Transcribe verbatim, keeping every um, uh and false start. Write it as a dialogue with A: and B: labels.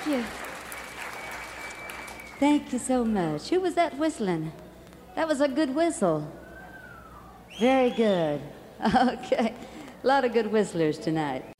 A: you. Thank you so much. Who was that whistling? That was a good whistle. Very good. Okay. A lot of good whistlers tonight.